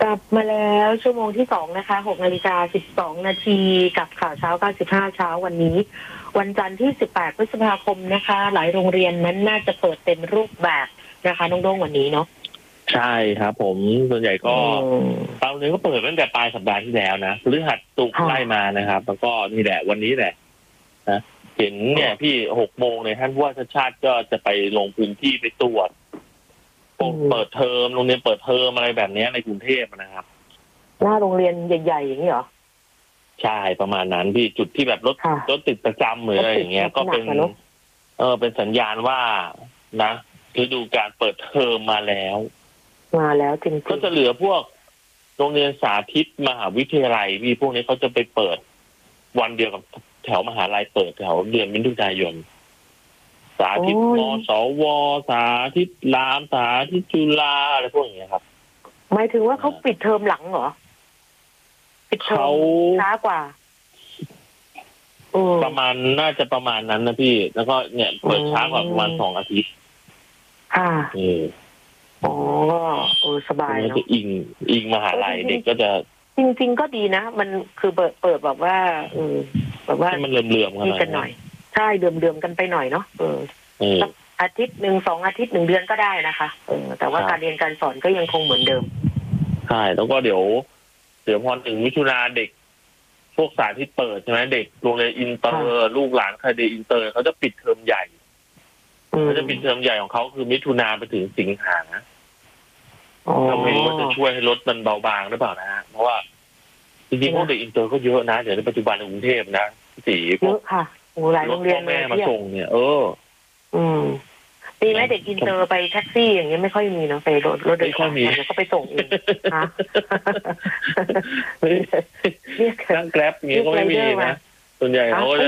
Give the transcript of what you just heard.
กลับมาแล้วชั่วโมงที่2นะคะ6:12 นาทีกับข่าวเช้า95เช้าวันนี้วันจันทร์ที่18พฤษภาคมนะคะหลายโรงเรียนนั้นน่าจะเปิดเต็มรูปแบบนะคะน้องโด่งวันนี้เนาะใช่ครับผมส่วนใหญ่ก็บางโรงเรียนก็เปิดตั้งแต่ปลายสัปดาห์ที่แล้วนะพฤหัสศุกร์ไล่มานะครับแล้วก็นี่แหละวันนี้แหละนะเห็นเนี่ยพี่6 โมงเนี่ยท่านผู้ว่าชาติก็จะไปลงพื้นที่ไปตรวจเปิดเทอมโรงเรียนเปิดเทอมอะไรแบบนี้ในกรุงเทพนะครับหน้าโรงเรียนใหญ่ๆอย่างนี้เหรอใช่ประมาณนั้นพี่จุดที่แบบรถติดประจำหรืออะไรอย่างเงี้ยก็เป็นสัญญาณว่านะฤดูการเปิดเทอมมาแล้วจริงๆก็จะเหลือพวกโรงเรียนสาธิตมหาวิทยาลัยพี่พวกนี้เขาจะไปเปิดวันเดียวกับแถวมหาลัยเปิดแถวเดือนมิถุนายนสาธิตมสวสาธิตรามสาธิตจุฬาอะไรพวกอย่างเงี้ยครับหมายถึงว่าเขาปิดเทอมหลังเหรอปิดเทอมช้ากว่าประมาณน่าจะประมาณนั้นนะพี่แล้วก็เนี่ยเปิดช้ากว่าประมาณ2 อาทิตย์ค่ะสบายเนาะจะอิงมหาลัยเด็กก็จะจริงๆก็ดีนะมันคือเปิดแบบว่าแบบว่ามันเลื่อมๆกันหน่อยใช่เลื่อมกันไปหน่อยเนาะอาทิตย์1 2 อาทิตย์1 เดือนก็ได้นะคะแต่ว่าการเรียนการสอนก็ยังคงเหมือนเดิมใช่แล้วก็เดี๋ยวพอถึงมิถุนาเด็กพวกสาธิตเปิดใช่ไหมเด็กโรงเรียนอินเตอร์ลูกหลานใครเรียนอินเตอร์เขาจะปิดเทอมใหญ่เขาจะปิดเทอมใหญ่ของเขาคือมิถุนาไปถึงสิงหาเราไม่รู้ว่าจะช่วยให้ลดมันเบาบางหรือเปล่านะฮะเพราะว่าจริงๆพวกเด็กอินเตอร์ก็เยอะนะเดี๋ยวในปัจจุบันในกรุงเทพนะเยอะค่ะหลายโรงเรียนแม่มาส่งเนี่ยดีไหมเด็กอินเตอร์ไปแท็กซี่อย่างเงี้ยไม่ค่อยมีเนาะไปรถโดยสารเนี่ยก็ไปส่งเองนะนั่งแกร็บอย่างเงี้ยก็ไม่มีนะส่วนใหญ่เขา